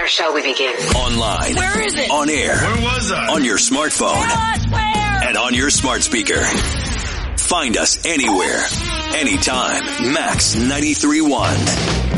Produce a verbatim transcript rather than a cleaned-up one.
shall we begin? Online. Where is it? On air. Where was I? On your smartphone. What? Where? And on your smart speaker. Find us anywhere, anytime. Max ninety-three point one.